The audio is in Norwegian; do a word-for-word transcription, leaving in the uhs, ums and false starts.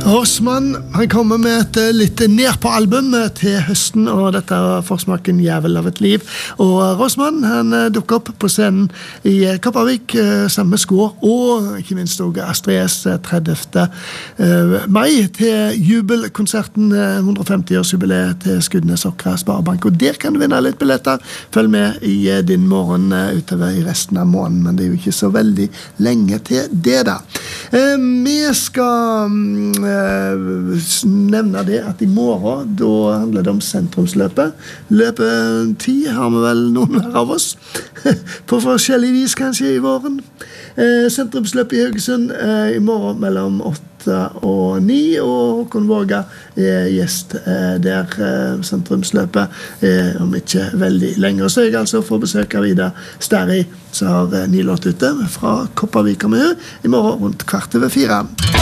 Rossmann, han kommer med et litt ned på album til høsten, og dette er forsmaken Jævel av et liv. Og Rossmann, han dukker opp på scenen i Kopervik, samme skår, og ikke minst også Astrid S tredivte mai til jubelkonserten, hundre og femti års jubileet til Skudenes Åkra Sparebank. Og der kan du vinne litt billetter. Følg med i din morgen utover i resten av måneden, men det er jo ikke så veldig lenge til det da. Vi skal nevne det at i morgen da handler det om sentrumsløpet. Løpetid har vi vel noen av oss på forskjellig vis kanskje i våren. Sentrumsløpet i Haugesund i morgen mellom åtte og ni, og Håkon Våga er gjest der. Sentrumsløpet er om ikke veldig lenge. Så jeg altså får besøk av Ida Sterri, som har ny låt ute fra Kopervik og med i morgen rundt kvart over fire.